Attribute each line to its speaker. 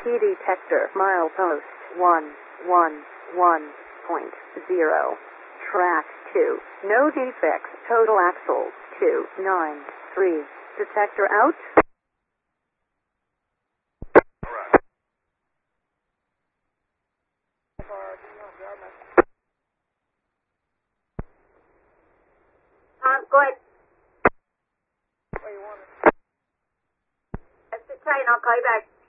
Speaker 1: ESP detector. Milepost 111.0. Track 2. No defects. Total axle 293. Detector out.
Speaker 2: Go ahead. That's the train. I'll call you back.